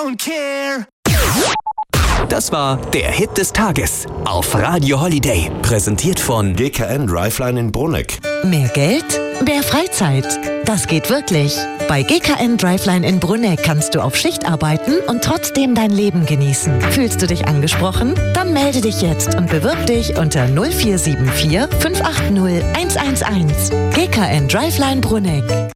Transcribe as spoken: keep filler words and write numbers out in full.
don't care. Das war der Hit des Tages auf Radio Holiday. Präsentiert von G K N Driveline in Bruneck. Mehr Geld? Mehr Freizeit. Das geht wirklich. Bei G K N Driveline in Bruneck kannst du auf Schicht arbeiten und trotzdem dein Leben genießen. Fühlst du dich angesprochen? Dann melde dich jetzt und bewirb dich unter null vier sieben vier fünf acht null eins eins eins. G K N Driveline Bruneck.